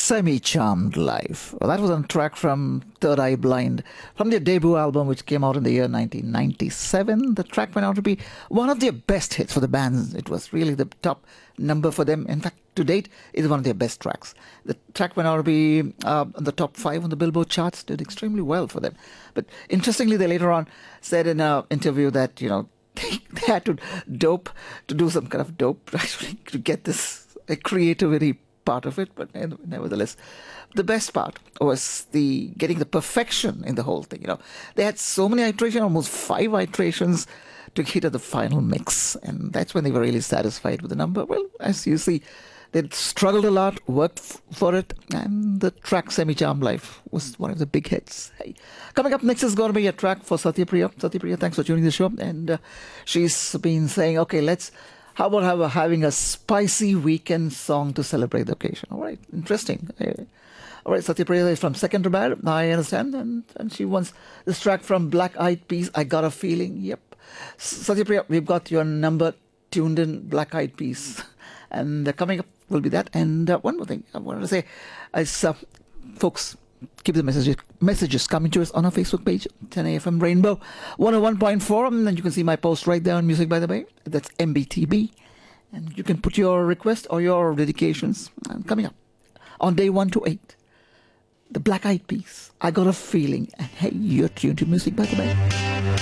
Semi-Charmed Life. Well, that was a track from Third Eye Blind from their debut album, which came out in the year 1997. The track went out to be one of their best hits for the band. It was really the top number for them. In fact, to date, it is one of their best tracks. The track went out to be on the top 5 on the Billboard charts, did extremely well for them. But interestingly, they later on said in an interview that, they had to dope, to do some kind of dope actually to get this creativity part of it, but nevertheless, the best part was the getting the perfection in the whole thing. They had so many iterations, almost 5 iterations to hit at the final mix, and that's when they were really satisfied with the number. Well, as you see, they struggled a lot, worked for it, and the track Semi-Charmed Life was one of the big hits. Hey. Coming up next is going to be a track for Satyapriya. Satyapriya, thanks for joining the show, and she's been saying, okay, how about having a spicy weekend song to celebrate the occasion? All right, interesting. All right, Satyapriya is from Second to Bad, I understand, and she wants this track from Black Eyed Peas, I Got a Feeling. Yep. Satyapriya, we've got your number tuned in, Black Eyed Peas. And coming up will be that. And one more thing I wanted to say is, folks, keep the messages coming to us on our Facebook page, 10AFM Rainbow 101.4, and then you can see my post right there on Music by the Bay. That's MBTB, and you can put your request or your dedications. And coming up on day 1 to 8, the Black Eyed Peas, I Got a Feeling. And hey, you're tuned to Music by the Bay.